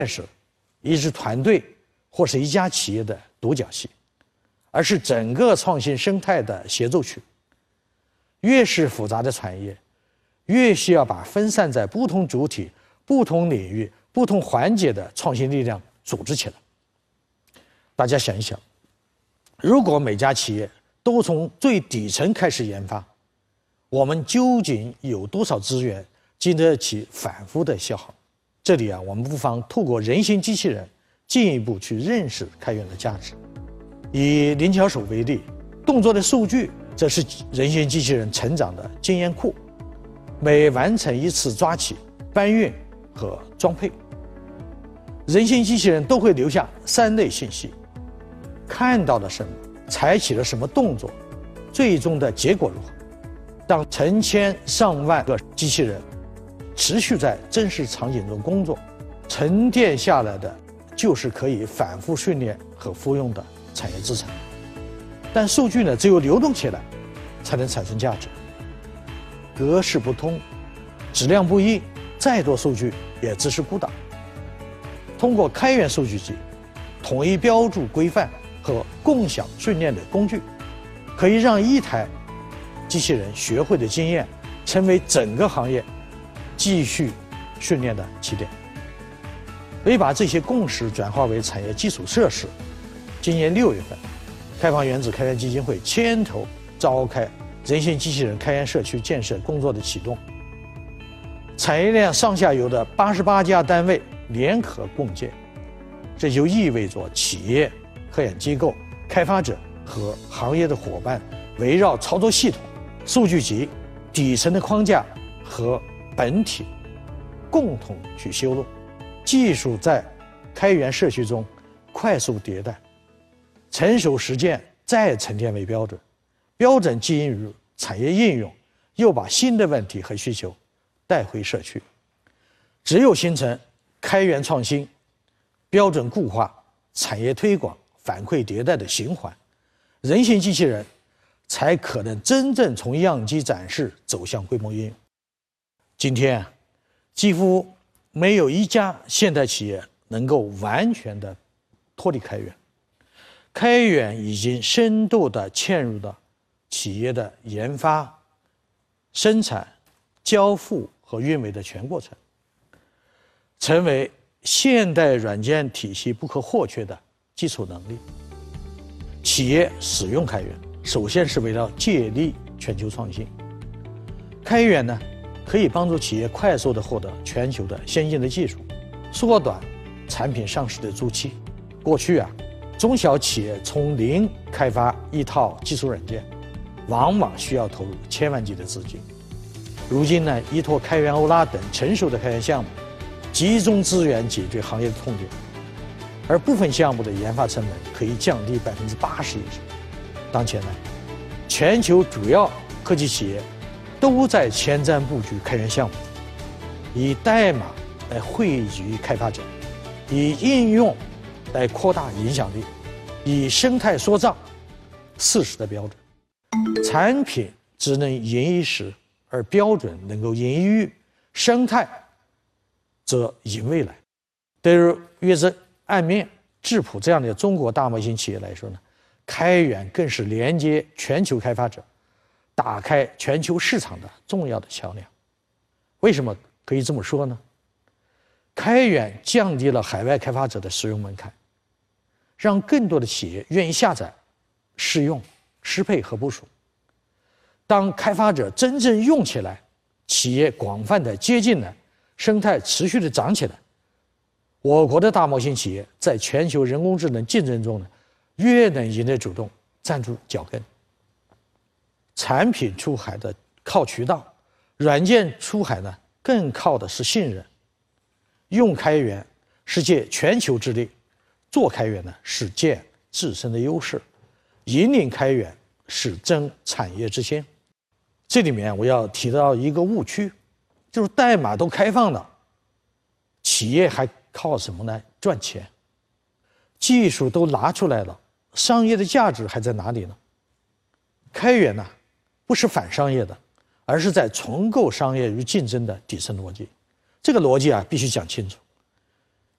是一支团队或是一家企业的独角戏，而是整个创新生态的协奏曲。越是复杂的产业，越需要把分散在不同主体、不同领域、不同环节的创新力量组织起来。大家想一想，如果每家企业都从最底层开始研发，我们究竟有多少资源经得起反复的消耗？这里我们不妨透过人形机器人进一步去认识开源的价值。以灵巧手为例，动作的数据则是人形机器人成长的经验库。每完成一次抓起、搬运和装配，人形机器人都会留下3类信息：看到了什么，采取了什么动作，最终的结果如何。当成千上万个机器人持续在真实场景中工作，沉淀下来的就是可以反复训练和复用的产业资产。但数据呢，只有流动起来，才能产生价值。格式不通，质量不一，再多数据也只是孤岛。通过开源数据集、统一标注规范和共享训练的工具，可以让一台机器人学会的经验成为整个行业继续训练的起点。为把这些共识转化为产业基础设施，今年6月份，开放原子开源基金会牵头召开人形机器人开源社区建设工作的启动，产业链上下游的88家单位联合共建，这就意味着企业、科研机构、开发者和行业的伙伴围绕操作系统、数据集、底层的框架和本体共同去修路，技术在开源社区中快速迭代，成熟实践再沉淀为标准，标准进入产业应用，又把新的问题和需求带回社区。只有形成开源创新、标准固化、产业推广、反馈迭代的循环，人形机器人才可能真正从样机展示走向规模应用。今天几乎没有一家现代企业能够完全的脱离开源，开源已经深度的嵌入到企业的研发、生产、交付和运维的全过程，成为现代软件体系不可或缺的基础能力。企业使用开源，首先是为了借力全球创新。开源呢，可以帮助企业快速地获得全球的先进的技术，缩短产品上市的周期。过去中小企业从零开发一套基础软件，往往需要投入千万级的资金。如今呢，依托开源欧拉等成熟的开源项目，集中资源解决行业的痛点，而部分项目的研发成本可以降低80%以上。当前呢，全球主要科技企业都在前瞻布局开源项目，以代码来汇聚开发者，以应用来扩大影响力，以生态塑造事实的标准。产品只能赢一时，而标准能够赢一域，生态则赢未来。对于月增、岸面、质朴这样的中国大模型企业来说呢，开源更是连接全球开发者、打开全球市场的重要的桥梁。为什么可以这么说呢？开源降低了海外开发者的使用门槛，让更多的企业愿意下载、试用、适配和部署。当开发者真正用起来，企业广泛的接近了，生态持续的长起来，我国的大模型企业在全球人工智能竞争中呢，越能赢得主动，站住脚跟。产品出海的靠渠道，软件出海呢更靠的是信任。用开源是借全球之力，做开源呢是借自身的优势，引领开源是争产业之先。这里面我要提到一个误区，就是代码都开放了，企业还靠什么来赚钱？技术都拿出来了，商业的价值还在哪里呢？开源呢，不是反商业的，而是在重构商业与竞争的底层逻辑。这个逻辑必须讲清楚。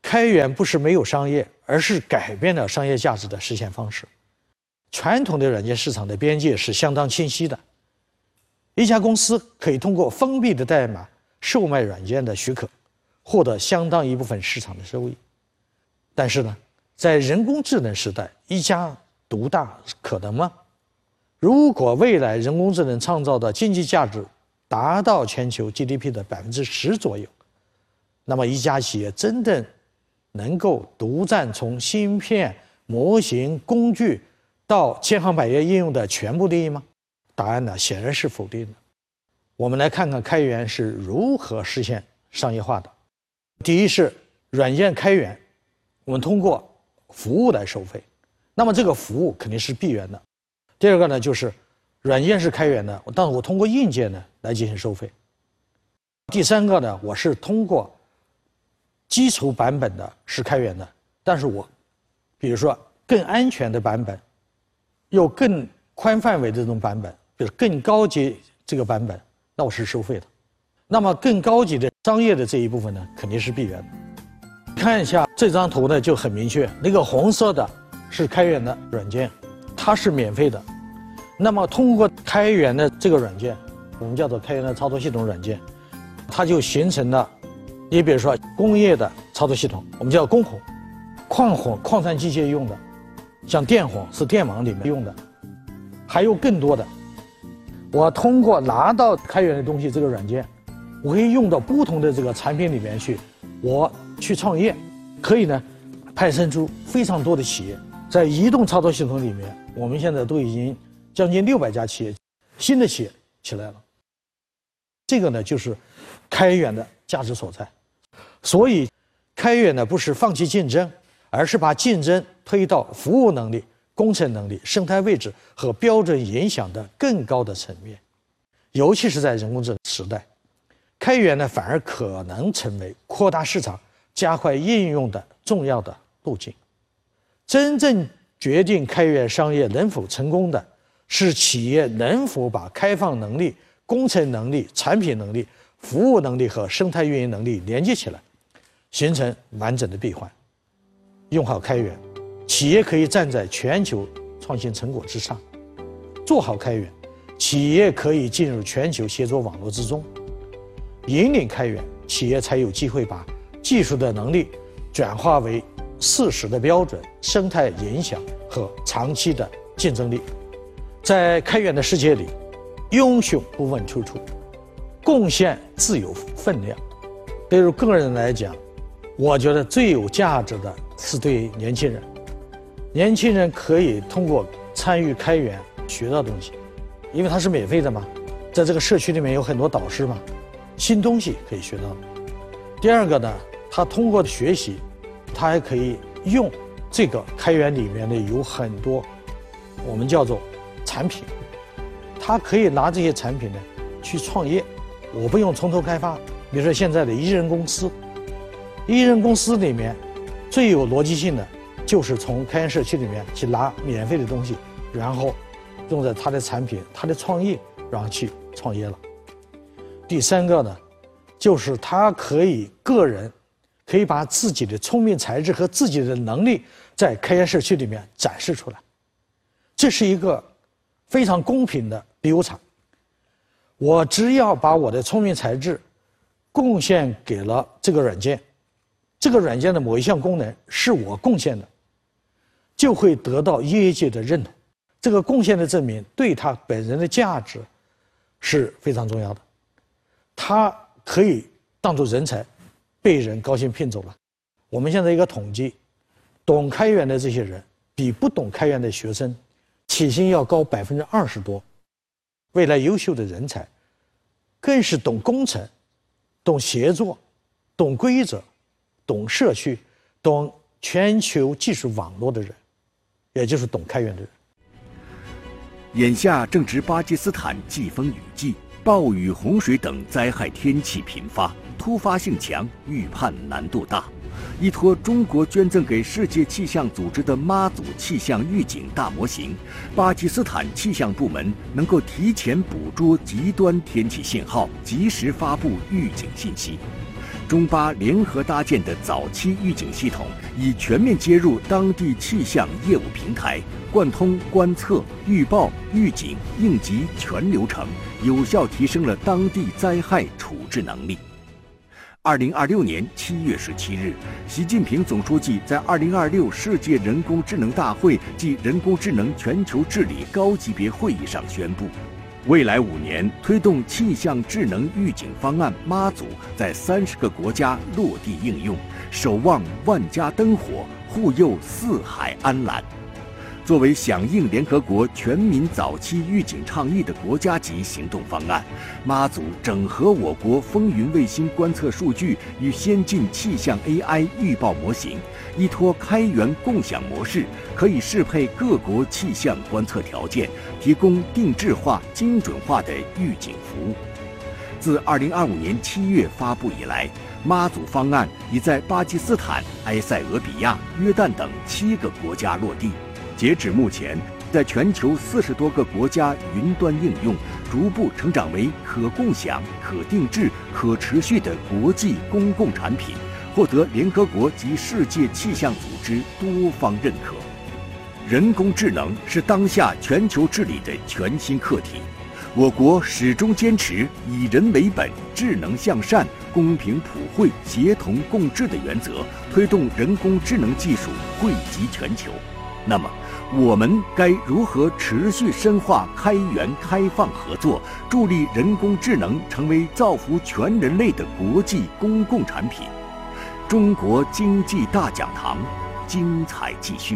开源不是没有商业，而是改变了商业价值的实现方式。传统的软件市场的边界是相当清晰的，一家公司可以通过封闭的代码售卖软件的许可，获得相当一部分市场的收益。但是呢，在人工智能时代，一家独大可能吗？如果未来人工智能创造的经济价值达到全球 GDP 的10%左右，那么一家企业真的能够独占从芯片、模型、工具到千行百业应用的全部利益吗？答案呢，显然是否定的。我们来看看开源是如何实现商业化的。第一是软件开源，我们通过服务来收费，那么这个服务肯定是闭源的。第二个呢，就是软件是开源的，但是我通过硬件呢来进行收费。第三个呢，我是通过基础版本的是开源的，但是我比如说更安全的版本，有更宽范围的这种版本，比如更高级这个版本，那我是收费的。那么更高级的商业的这一部分呢，肯定是闭源的。看一下这张图呢，就很明确，那个红色的是开源的软件，它是免费的。那么通过开源的这个软件，我们叫做开源的操作系统软件，它就形成了，你比如说工业的操作系统，我们叫工混；矿混，矿产机械用的；像电混是电网里面用的，还有更多的。我通过拿到开源的东西，这个软件，我可以用到不同的这个产品里面去，我去创业，可以呢派生出非常多的企业。在移动操作系统里面，我们现在都已经将近600家企业，新的企业起来了。这个呢就是开源的价值所在。所以开源呢不是放弃竞争，而是把竞争推到服务能力、工程能力、生态位置和标准影响的更高的层面。尤其是在人工智能时代，开源呢反而可能成为扩大市场、加快应用的重要的路径。真正决定开源商业能否成功的，是企业能否把开放能力、工程能力、产品能力、服务能力和生态运营能力连接起来，形成完整的闭环。用好开源，企业可以站在全球创新成果之上；做好开源，企业可以进入全球协作网络之中。引领开源，企业才有机会把技术的能力转化为事实的标准、生态影响和长期的竞争力。在开源的世界里，英雄不问出处，贡献自有分量。对于个人来讲，我觉得最有价值的是对年轻人。年轻人可以通过参与开源学到东西，因为它是免费的嘛，在这个社区里面有很多导师嘛，新东西可以学到。第二个呢，他通过学习，他还可以用这个开源里面的有很多我们叫做产品，他可以拿这些产品呢去创业，我不用从头开发。比如说现在的一人公司，一人公司里面最有逻辑性的就是从开源社区里面去拿免费的东西，然后用在他的产品、他的创业，然后去创业了。第三个呢，就是他可以个人可以把自己的聪明才智和自己的能力在开源社区里面展示出来，这是一个非常公平的比武场。我只要把我的聪明才智贡献给了这个软件，这个软件的某一项功能是我贡献的，就会得到业界的认同。这个贡献的证明对他本人的价值是非常重要的，他可以当作人才被人高薪聘走了。我们现在一个统计，懂开源的这些人比不懂开源的学生起薪要高20%多。未来优秀的人才更是懂工程、懂协作、懂规则、懂社区、懂全球技术网络的人，也就是懂开源的人。 眼下正值巴基斯坦季风雨季，暴雨、洪水等灾害天气频发，突发性强，预判难度大。依托中国捐赠给世界气象组织的妈祖气象预警大模型，巴基斯坦气象部门能够提前捕捉极端天气信号，及时发布预警信息。 中巴联合搭建的早期预警系统，已全面接入当地气象业务平台，贯通观测、预报、预警、应急全流程，有效提升了当地灾害处置能力。2026年7月17日，习近平总书记在2026世界人工智能大会暨人工智能全球治理高级别会议上宣布，未来5年推动气象智能预警方案妈祖在30个国家落地应用，守望万家灯火，护佑四海安澜。作为响应联合国全民早期预警倡议的国家级行动方案，妈祖整合我国风云卫星观测数据与先进气象 AI 预报模型，依托开源共享模式，可以适配各国气象观测条件，提供定制化、精准化的预警服务。自2025年7月发布以来，妈祖方案已在巴基斯坦、埃塞俄比亚、约旦等7个国家落地。截止目前，在全球40多个国家云端应用，逐步成长为可共享、可定制、可持续的国际公共产品，获得联合国及世界气象组织多方认可。人工智能是当下全球治理的全新课题，我国始终坚持以人为本、智能向善、公平普惠、协同共治的原则，推动人工智能技术惠及全球。那么，我们该如何持续深化开源开放合作，助力人工智能成为造福全人类的国际公共产品？中国经济大讲堂，精彩继续。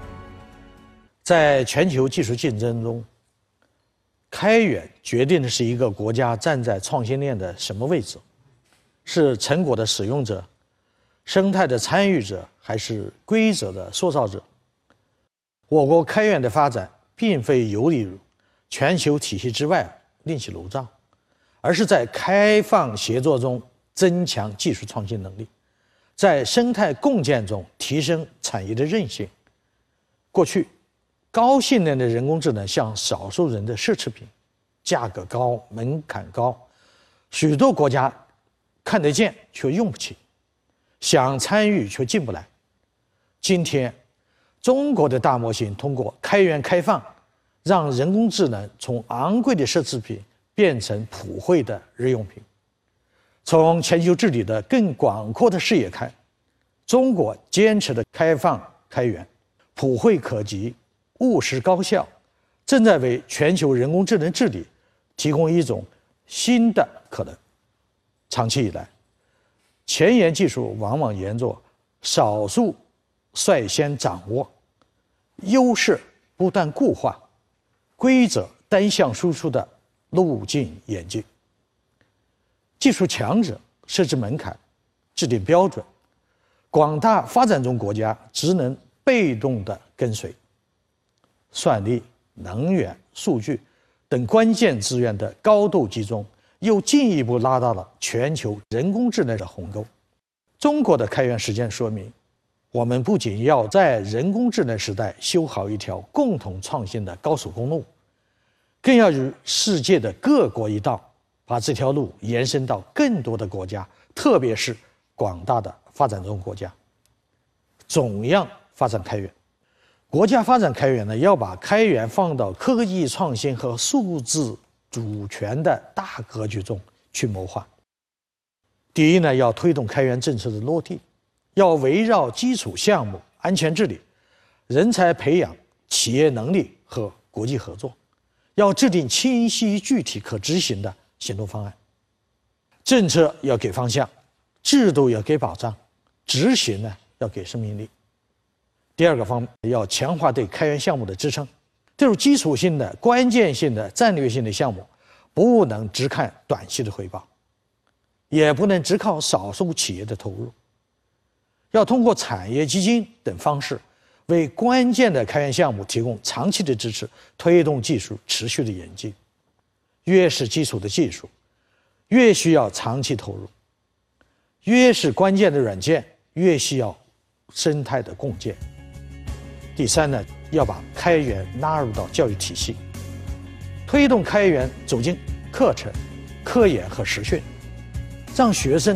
在全球技术竞争中，开源决定的是一个国家站在创新链的什么位置，是成果的使用者、生态的参与者，还是规则的塑造者？我国开源的发展并非游离于全球体系之外另起炉灶，而是在开放协作中增强技术创新能力，在生态共建中提升产业的韧性。过去，高性能的人工智能像少数人的奢侈品，价格高，门槛高，许多国家看得见却用不起，想参与却进不来。今天，中国的大模型通过开源开放，让人工智能从昂贵的奢侈品变成普惠的日用品。从全球治理的更广阔的视野看，中国坚持的开放开源、普惠可及、务实高效，正在为全球人工智能治理提供一种新的可能。长期以来，前沿技术往往沿着少数率先掌握，优势不断固化，规则单向输出的路径演进。技术强者设置门槛，制定标准，广大发展中国家只能被动地跟随。算力、能源、数据等关键资源的高度集中，又进一步拉大了全球人工智能的鸿沟。中国的开源实践说明，我们不仅要在人工智能时代修好一条共同创新的高速公路，更要与世界的各国一道，把这条路延伸到更多的国家，特别是广大的发展中国家。总样发展开源，国家发展开源呢，要把开源放到科技创新和数字主权的大格局中去谋划。第一呢，要推动开源政策的落地，要围绕基础项目、安全治理、人才培养、企业能力和国际合作，要制定清晰、具体、可执行的行动方案。政策要给方向，制度要给保障，执行呢要给生命力。第二个方面，要强化对开源项目的支撑。这种基础性的、关键性的、战略性的项目，不能只看短期的回报，也不能只靠少数企业的投入，要通过产业基金等方式，为关键的开源项目提供长期的支持，推动技术持续的演进。越是基础的技术，越需要长期投入；越是关键的软件，越需要生态的共建。第三呢，要把开源纳入到教育体系，推动开源走进课程、科研和实训，让学生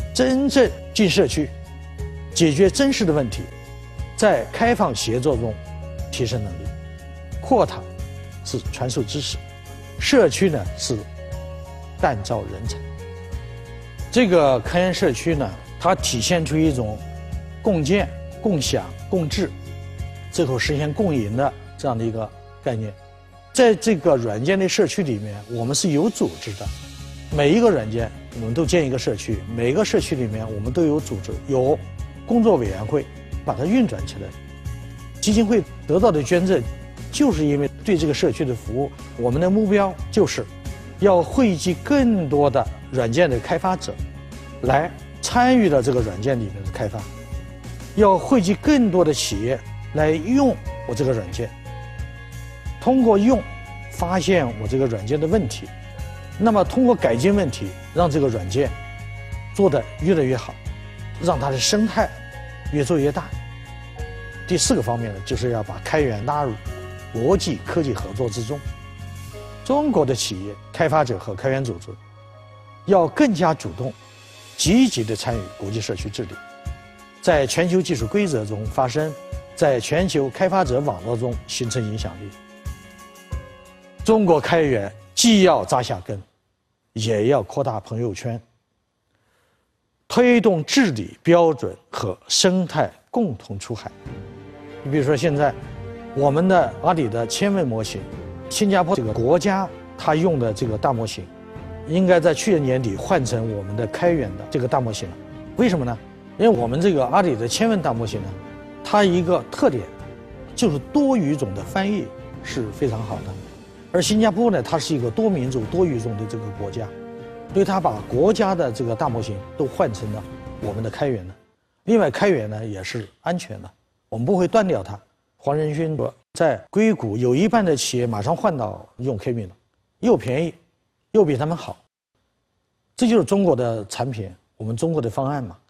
真正进社区，解决真实的问题，在开放协作中提升能力。扩塔是传授知识，社区呢是锻造人才。这个开源社区呢，它体现出一种共建、共享、共治，最后实现共赢的这样的一个概念。在这个软件的社区里面，我们是有组织的，每一个软件我们都建一个社区，每个社区里面我们都有组织，有工作委员会把它运转起来。基金会得到的捐赠，就是因为对这个社区的服务。我们的目标就是要汇集更多的软件的开发者来参与到这个软件里面的开发，要汇集更多的企业来用我这个软件，通过用发现我这个软件的问题，那么通过改进问题，让这个软件做得越来越好，让它的生态越做越大。第4个方面呢，就是要把开源纳入国际科技合作之中。中国的企业、开发者和开源组织要更加主动、积极地参与国际社区治理，在全球技术规则中发声，在全球开发者网络中形成影响力。中国开源既要扎下根，也要扩大朋友圈，推动治理标准和生态共同出海。你比如说，现在我们的阿里的千问模型，新加坡这个国家它用的这个大模型，应该在去年年底换成我们的开源的这个大模型了。为什么呢？因为我们这个阿里的千问大模型呢，它一个特点就是多语种的翻译是非常好的，而新加坡呢，它是一个多民族多语种的这个国家，所以它把国家的这个大模型都换成了我们的开源的。另外，开源呢也是安全的，我们不会断掉它。黄仁勋说，在硅谷有一半的企业马上换到用 Kmin 了，又便宜，又比他们好。这就是中国的产品，我们中国的方案嘛。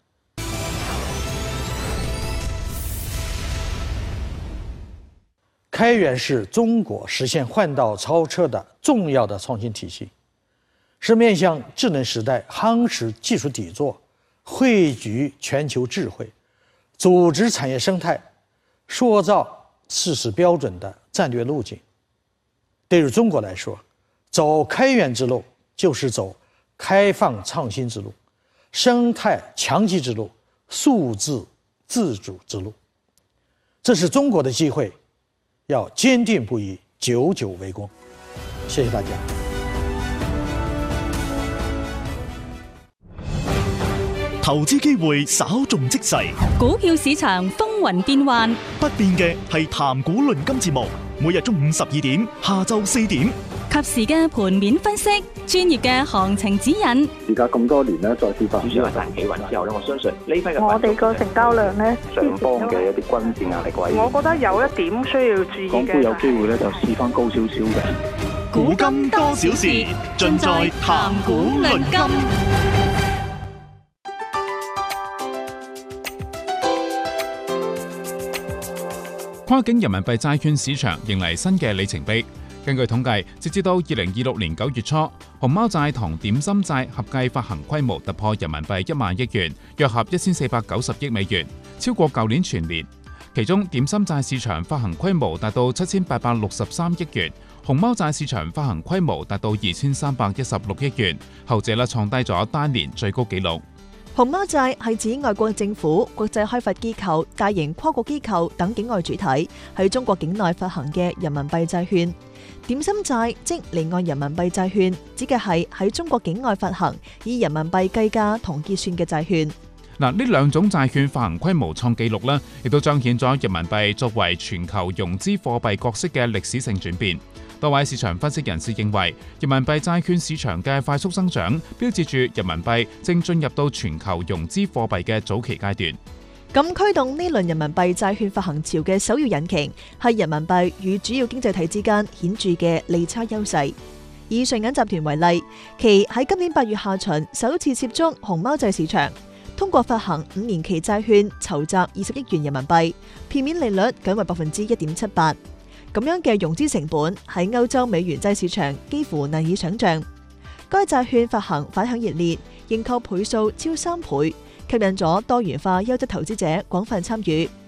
开源是中国实现换道超车的重要的创新体系，是面向智能时代夯实技术底座、汇聚全球智慧、组织产业生态、塑造事实标准的战略路径。对于中国来说，走开源之路就是走开放创新之路、生态强基之路、数字自主之路。这是中国的机会，要坚定不移，久久为功。谢谢大家。 投資機會稍縱即逝， 股票市場風雲變幻， 不變嘅係談股論金節目，每日中午12點、下晝4點， 及時嘅盤面分析，專業嘅行情指引。 而家咁多年咧，再次發主要係大企穩之後咧，我相信呢批嘅我哋個成交量咧， 上方嘅一啲均線壓力位， 我覺得有一點需要注意嘅。 港股有機會咧就試翻高少少嘅。 古今多少事，盡在談股論金。 跨境人民幣債券市場迎嚟新嘅里程碑。根據統計，截至到2026年9月初，熊貓債同點心債合計發行規模突破人民幣1萬億元，約合1490億美元，超過舊年全年。其中點心債市場發行規模達到7863億元，熊貓債市場發行規模達到2316億元，後者創低咗單年最高紀錄。 熊貓債係指外國政府、國際開發機構、大型跨國機構等境外主體喺中國境內發行嘅人民幣債券。點心債即離岸人民幣債券，指嘅係喺中國境外發行以人民幣計價同結算嘅債券。 呢兩種債券發行規模創紀錄啦，亦都彰顯咗人民幣作為全球融資貨幣角色嘅歷史性轉變。多位市場分析人士認為，人民幣債券市場嘅快速增長，標誌住人民幣正進入到全球融資貨幣嘅早期階段。 咁驅動呢輪人民幣債券發行潮嘅首要引擎係人民幣與主要經濟體之間顯著嘅利差優勢。以瑞銀集團為例，其喺今年8月下旬首次涉足熊貓債市場，通過發行5年期債券籌集20億元人民幣，片面利率僅為1.78%。咁樣嘅融資成本喺歐洲美元債市場幾乎難以想像。 該債券發行反響熱烈，認購倍數超3倍，吸引咗多元化優質投資者廣泛參與。